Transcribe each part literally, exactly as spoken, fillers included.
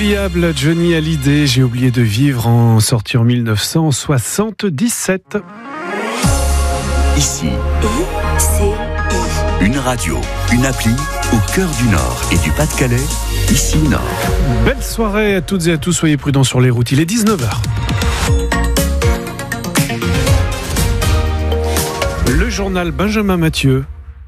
Inoubliable Johnny Hallyday, J'ai oublié de vivre, en sortie en mille neuf cent soixante-dix-sept. Ici, une radio, une appli au cœur du Nord et du Pas-de-Calais, Ici Nord. Belle soirée à toutes et à tous, soyez prudents sur les routes, il est dix-neuf heures. Le journal Benjamin Mathieu.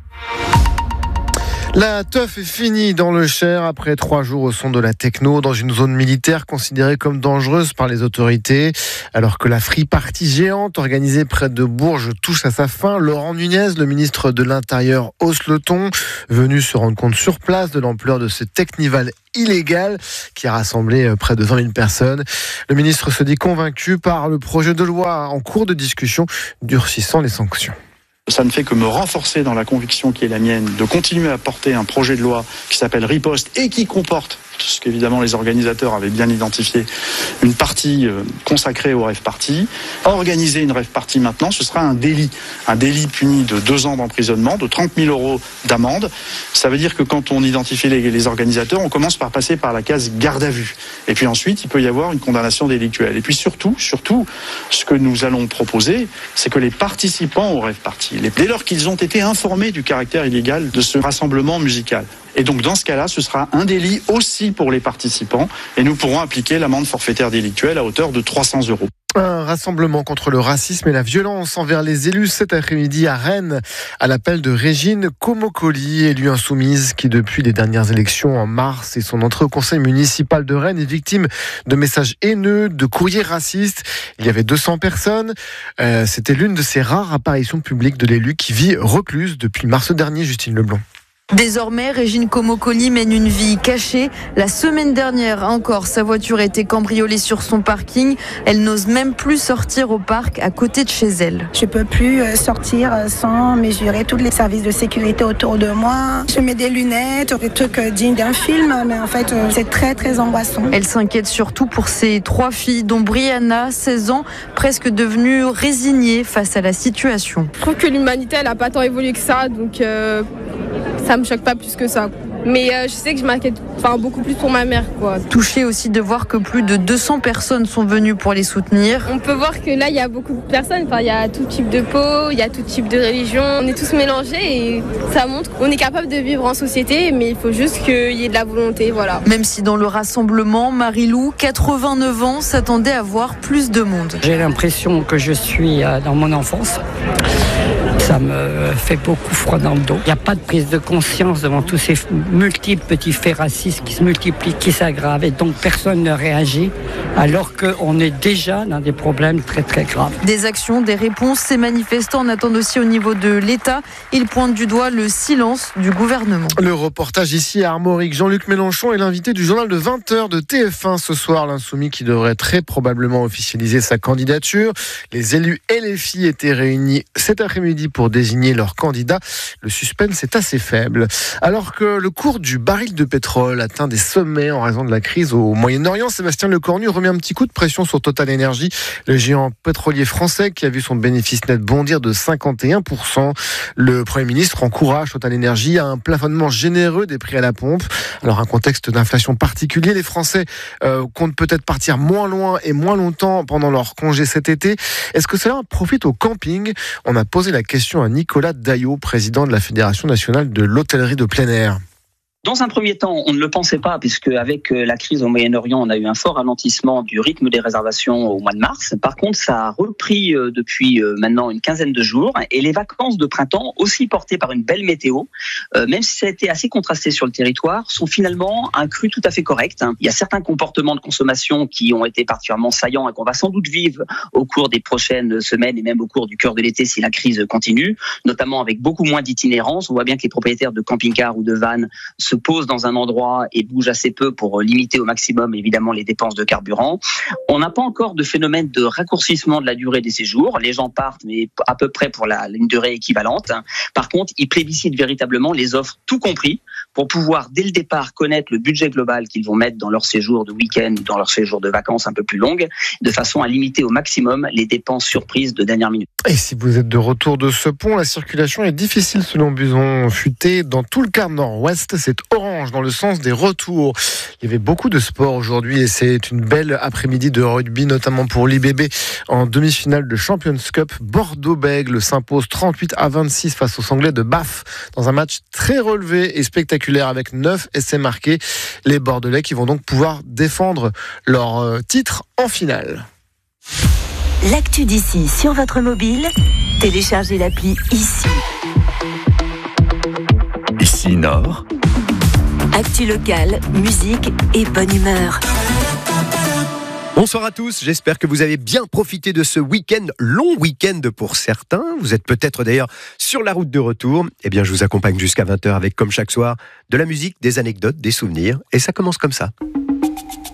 La teuf est finie dans le Cher après trois jours au son de la techno dans une zone militaire considérée comme dangereuse par les autorités. Alors que la free party géante organisée près de Bourges touche à sa fin, Laurent Nunez, le ministre de l'Intérieur, hausse le ton, venu se rendre compte sur place de l'ampleur de ce technival illégal qui a rassemblé près de vingt mille personnes. Le ministre se dit convaincu par le projet de loi en cours de discussion durcissant les sanctions. Ça ne fait que me renforcer dans la conviction qui est la mienne de continuer à porter un projet de loi qui s'appelle Riposte et qui comporte ce qu'évidemment les organisateurs avaient bien identifié, une partie consacrée au rave party. Organiser une rave party maintenant, ce sera un délit. Un délit puni de deux ans d'emprisonnement, de trente mille euros d'amende. Ça veut dire que quand on identifie les, les organisateurs, on commence par passer par la case garde à vue. Et puis ensuite, il peut y avoir une condamnation délictuelle. Et puis surtout, surtout, ce que nous allons proposer, c'est que les participants au rave party, dès lors qu'ils ont été informés du caractère illégal de ce rassemblement musical, et donc dans ce cas-là, ce sera un délit aussi pour les participants et nous pourrons appliquer l'amende forfaitaire délictuelle à hauteur de trois cents euros. Un rassemblement contre le racisme et la violence envers les élus cet après-midi à Rennes, à l'appel de Régine Comocoli, élue insoumise qui depuis les dernières élections en mars et son entrée au conseil municipal de Rennes est victime de messages haineux, de courriers racistes. Il y avait deux cents personnes. Euh, c'était l'une de ces rares apparitions publiques de l'élu qui vit recluse depuis mars dernier, Justine Leblanc. Désormais, Régine Comocoli mène une vie cachée. La semaine dernière encore, sa voiture a été cambriolée sur son parking. Elle n'ose même plus sortir au parc à côté de chez elle. Je peux plus sortir sans mesurer tous les services de sécurité autour de moi. Je mets des lunettes, des trucs dignes d'un film, mais en fait, c'est très très angoissant. Elle s'inquiète surtout pour ses trois filles, dont Brianna, seize ans, presque devenue résignée face à la situation. Je trouve que l'humanité, elle n'a pas tant évolué que ça, donc euh, ça me choque pas plus que ça. Mais euh, je sais que je m'inquiète enfin, beaucoup plus pour ma mère, quoi. Touchée aussi de voir que plus de deux cents personnes sont venues pour les soutenir. On peut voir que là, il y a beaucoup de personnes. Enfin, il y a tout type de peau, il y a tout type de religion. On est tous mélangés et ça montre qu'on est capable de vivre en société, mais il faut juste qu'il y ait de la volonté, voilà. Même si dans le rassemblement, Marie-Lou, quatre-vingt-neuf ans, s'attendait à voir plus de monde. J'ai l'impression que je suis dans mon enfance. Ça me fait beaucoup froid dans le dos. Il n'y a pas de prise de conscience devant tous ces multiples petits faits racistes qui se multiplient, qui s'aggravent. Et donc personne ne réagit alors qu'on est déjà dans des problèmes très très graves. Des actions, des réponses, ces manifestants en attendent aussi au niveau de l'État. Ils pointent du doigt le silence du gouvernement. Le reportage ici à Armorique. Jean-Luc Mélenchon est l'invité du journal de vingt heures de T F un ce soir. L'insoumis qui devrait très probablement officialiser sa candidature. Les élus et les filles étaient réunis cet après-midi pour désigner leur candidat. Le suspense est assez faible. Alors que le cours du baril de pétrole atteint des sommets en raison de la crise au Moyen-Orient, Sébastien Lecornu remet un petit coup de pression sur Total Energy, le géant pétrolier français qui a vu son bénéfice net bondir de cinquante et un pour cent. Le Premier ministre encourage Total Energy à un plafonnement généreux des prix à la pompe. Alors un contexte d'inflation particulier, les Français euh, comptent peut-être partir moins loin et moins longtemps pendant leur congé cet été. Est-ce que cela profite au camping ? On a posé la question à Nicolas Daillot, président de la Fédération nationale de l'hôtellerie de plein air. Dans un premier temps, on ne le pensait pas, puisque avec la crise au Moyen-Orient, on a eu un fort ralentissement du rythme des réservations au mois de mars. Par contre, ça a repris depuis maintenant une quinzaine de jours, et les vacances de printemps, aussi portées par une belle météo, même si ça a été assez contrasté sur le territoire, sont finalement un cru tout à fait correct. Il y a certains comportements de consommation qui ont été particulièrement saillants et qu'on va sans doute vivre au cours des prochaines semaines et même au cours du cœur de l'été si la crise continue, notamment avec beaucoup moins d'itinérance. On voit bien que les propriétaires de camping-cars ou de vannes se posent dans un endroit et bougent assez peu pour limiter au maximum évidemment les dépenses de carburant. On n'a pas encore de phénomène de raccourcissement de la durée des séjours. Les gens partent mais à peu près pour la, une durée équivalente. Par contre, ils plébiscitent véritablement les offres tout compris pour pouvoir dès le départ connaître le budget global qu'ils vont mettre dans leur séjour de week-end ou dans leur séjour de vacances un peu plus longue, de façon à limiter au maximum les dépenses surprises de dernière minute. Et si vous êtes de retour de ce pont, la circulation est difficile selon Buson Futé. Dans tout le quart nord-ouest, c'est orange dans le sens des retours. Il y avait beaucoup de sport aujourd'hui et c'est une belle après-midi de rugby, notamment pour l'I B B en demi-finale de Champions Cup. Bordeaux-Bègles s'impose trente-huit à vingt-six face aux Anglais de Bath dans un match très relevé et spectaculaire avec neuf essais marqués. Les Bordelais qui vont donc pouvoir défendre leur titre en finale. L'actu d'ici sur votre mobile, téléchargez l'appli Ici. Ici Nord. Actu locale, musique et bonne humeur. Bonsoir à tous, j'espère que vous avez bien profité de ce week-end, long week-end pour certains. Vous êtes peut-être d'ailleurs sur la route de retour. Eh bien, je vous accompagne jusqu'à vingt heures avec, comme chaque soir, de la musique, des anecdotes, des souvenirs. Et ça commence comme ça.